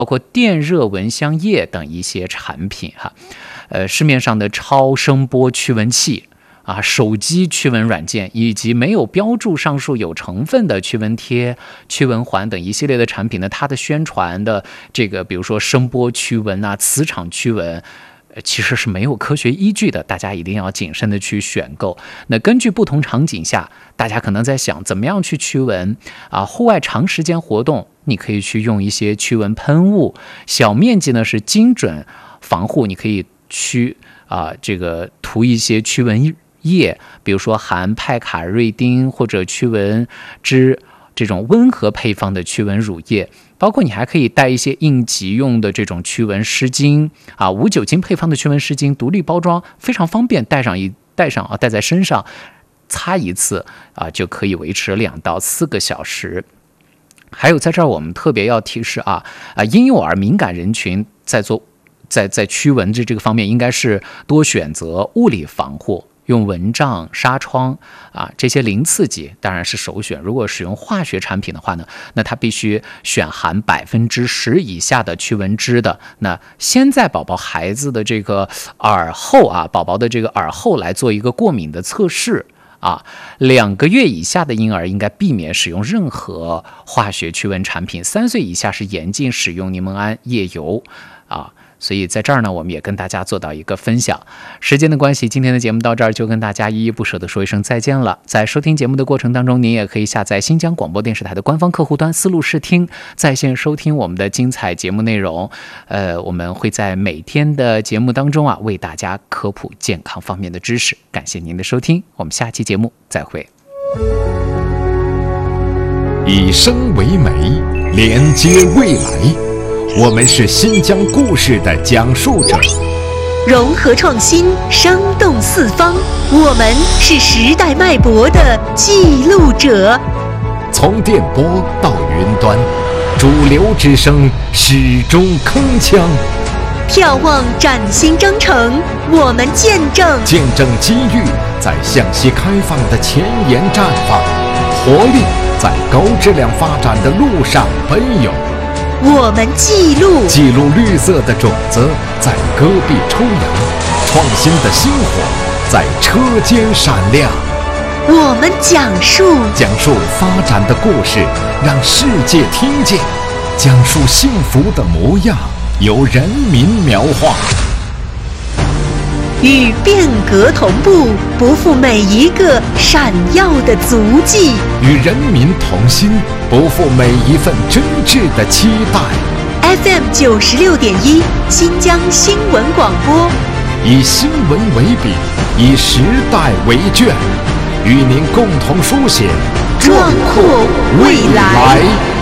包括电热蚊香液等一些产品哈。市面上的超声波驱蚊器啊，手机驱蚊软件，以及没有标注上述有成分的驱蚊贴、驱蚊环等一系列的产品呢，它的宣传的这个，比如说声波驱蚊啊、磁场驱蚊，其实是没有科学依据的，大家一定要谨慎的去选购。那根据不同场景下，大家可能在想怎么样去驱蚊啊？户外长时间活动，你可以去用一些驱蚊喷雾，小面积呢是精准防护，你可以这个涂一些驱蚊液，比如说含派卡瑞丁或者驱蚊之这种温和配方的驱蚊乳液，包括你还可以带一些应急用的这种驱蚊湿巾啊，无酒精配方的驱蚊湿巾，独立包装，非常方便，带在身上，擦一次啊就可以维持2到4个小时。还有在这儿我们特别要提示婴幼儿敏感人群在驱蚊这个方面，应该是多选择物理防护，用蚊帐、纱窗这些零刺激当然是首选。如果使用化学产品的话呢，那它必须选含10%以下的驱蚊汁的。那先在孩子的这个耳后宝宝的这个耳后来做一个过敏的测试2个月以下的婴儿应该避免使用任何化学驱蚊产品，3岁以下是严禁使用柠檬胺液油所以在这儿呢，我们也跟大家做到一个分享。时间的关系，今天的节目到这儿就跟大家依依不舍地说一声再见了。在收听节目的过程当中，您也可以下载新疆广播电视台的官方客户端思路视听，在线收听我们的精彩节目内容。我们会在每天的节目当中为大家科普健康方面的知识。感谢您的收听，我们下期节目再会。 以声为媒，连接未来。我们是新疆故事的讲述者， 融合创新，生动四方。我们是时代脉搏的记录者。 从电波到云端，主流之声始终铿锵。 眺望崭新征程，我们见证机遇在向西开放的前沿绽放，活力在高质量发展的路上奔涌。 我们记录绿色的种子在戈壁抽芽，创新的星火在车间闪亮。 我们讲述发展的故事，让世界听见；讲述幸福的模样，由人民描画。 与变革同步，不负每一个闪耀的足迹； 与人民同心，不负每一份真挚的期待。 FM 96.1新疆新闻广播， 以新闻为笔，以时代为卷，与您共同书写壮阔未来。